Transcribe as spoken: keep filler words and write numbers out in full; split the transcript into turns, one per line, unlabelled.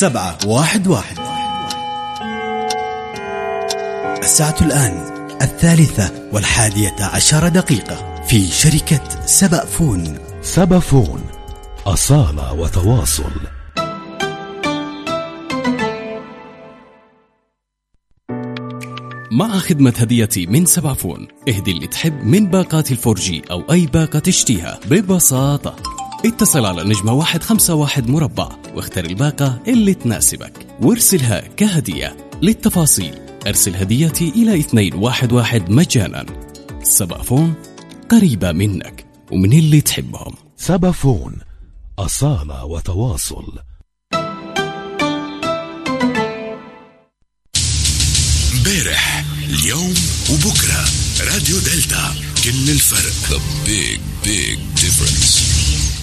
سبعة واحد واحد. الساعة الآن الثالثة والحادية عشر دقيقة في شركة سبأفون.
سبأفون، أصالة وتواصل.
مع خدمة هديتي من سبأفون، اهدي اللي تحب من باقات الفورجي أو أي باقة تشتيها ببساطة. اتصل على نجمة واحد خمسة واحد مربع واختر الباقة اللي تناسبك وارسلها كهدية. للتفاصيل ارسل هديتي إلى اثنين واحد واحد مجانا. سبأفون، قريبة منك ومن اللي تحبهم.
سبأفون، أصالة وتواصل.
امبارح، اليوم وبكرة. راديو دلتا، كل الفرق. The big big difference.